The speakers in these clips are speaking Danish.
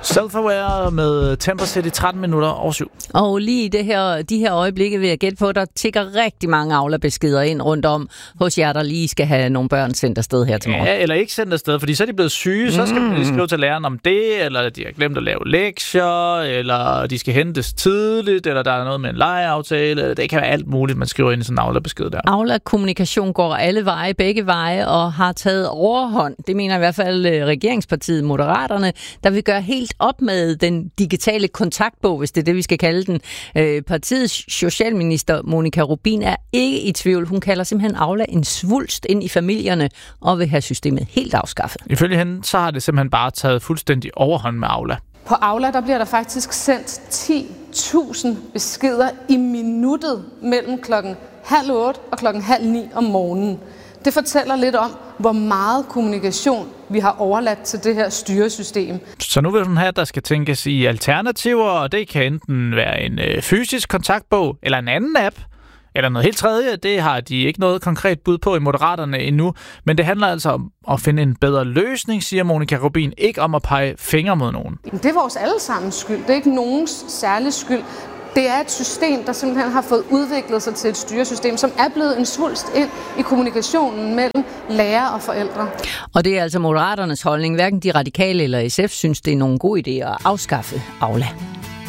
Self-aware med Tempest i 13 minutter over 7. Og lige de her øjeblikke vil jeg gætte på, der tikker rigtig mange Aula-beskeder ind rundt om hos jer, der lige skal have nogle børn sendt afsted her til morgen. Ja, eller ikke sendt afsted, fordi så er de blevet syge, så skal man skrive til læreren om det, eller de har glemt at lave lektier, eller de skal hentes tidligt, eller der er noget med en legeaftale. Det kan være alt muligt, man skriver ind i sådan en Aula-besked der. Aula-kommunikation går alle veje, begge veje, og har taget overhånd. Det mener i hvert fald regeringspartiet Moderaterne, der vil gøre helt op med den digitale kontaktbog, hvis det er det, vi skal kalde den. Partiets socialminister Monica Rubin er ikke i tvivl. Hun kalder simpelthen Aula en svulst ind i familierne og vil have systemet helt afskaffet. Ifølge hende, så har det simpelthen bare taget fuldstændig overhånd med Aula. På Aula, der bliver der faktisk sendt 10.000 beskeder i minuttet mellem 7:30 og 8:30 om morgenen. Det fortæller lidt om, hvor meget kommunikation vi har overladt til det her styresystem. Så nu vil hun have, at der skal tænkes i alternativer, og det kan enten være en fysisk kontaktbog, eller en anden app, eller noget helt tredje. Det har de ikke noget konkret bud på i Moderaterne endnu, men det handler altså om at finde en bedre løsning, siger Monica Rubin, ikke om at pege fingre mod nogen. Det er vores allesammens skyld. Det er ikke nogens særlig skyld. Det er et system, der simpelthen har fået udviklet sig til et styresystem, som er blevet en svulst ind i kommunikationen mellem lærer og forældre. Og det er altså Moderaternes holdning. Hverken de radikale eller SF synes, det er nogen god idé at afskaffe Aula.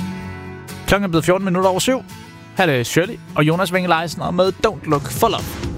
Klokken er blevet 14 minutter over 7. Her er det Shirley og Jonas Winge Leisen med Don't Look for Love.